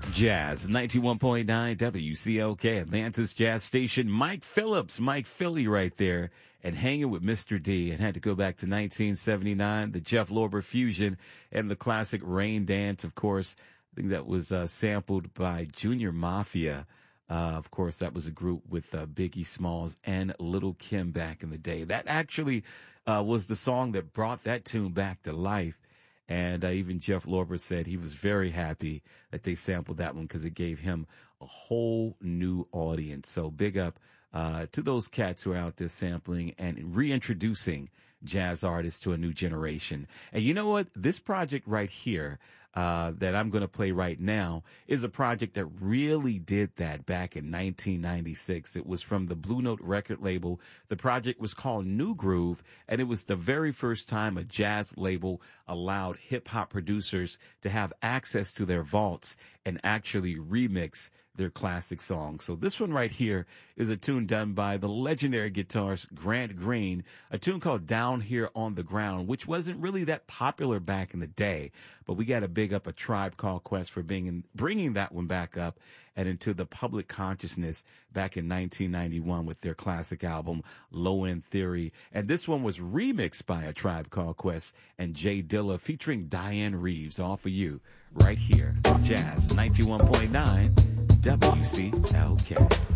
Jazz 91.9 WCLK, Atlantis Jazz Station. Mike Phillips, Mike Philly right there, and hanging with Mr. D. And had to go back to 1979, the Jeff Lorber fusion, and the classic Rain Dance, of course. I think that was sampled by Junior Mafia. Of course, that was a group with Biggie Smalls and Little Kim back in the day. That actually was the song that brought that tune back to life. And even Jeff Lorber said he was very happy that they sampled that one because it gave him a whole new audience. So big up to those cats who are out there sampling and reintroducing jazz artists to a new generation. And you know what? This project right here that I'm going to play right now is a project that really did that back in 1996. It was from the Blue Note record label. The project was called New Groove, and it was the very first time a jazz label allowed hip-hop producers to have access to their vaults and actually remix their classic songs. So this one right here is a tune done by the legendary guitarist Grant Green, a tune called Down Here on the Ground, which wasn't really that popular back in the day, but we got to big up A Tribe Called Quest for bringing that one back up and into the public consciousness back in 1991 with their classic album, Low End Theory. And this one was remixed by A Tribe Called Quest and Jay Dilla featuring Diane Reeves, all for you right here, Jazz 91.9 WCLK.